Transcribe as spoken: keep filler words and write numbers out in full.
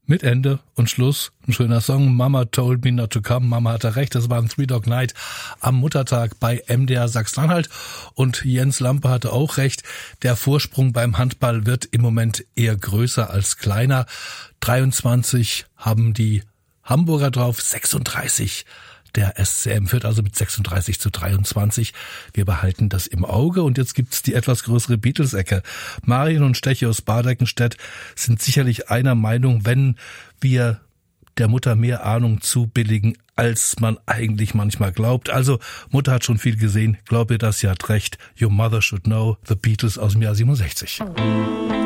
Mit Ende und Schluss. Ein schöner Song. Mama told me not to come. Mama hatte recht. Das war ein Three Dog Night am Muttertag bei M D R Sachsen-Anhalt. Und Jens Lampe hatte auch recht. Der Vorsprung beim Handball wird im Moment eher größer als kleiner. dreiundzwanzig haben die Hamburger drauf, sechsunddreißig der S C M Fürth, also mit sechsunddreißig zu dreiundzwanzig. Wir behalten das im Auge und jetzt gibt's die etwas größere Beatles-Ecke. Marion und Stechi aus Bad-Eckenstedt sind sicherlich einer Meinung, wenn wir der Mutter mehr Ahnung zubilligen, als man eigentlich manchmal glaubt. Also, Mutter hat schon viel gesehen, glaub ihr das, sie hat recht. Your mother should know, The Beatles aus dem Jahr siebenundsechzig.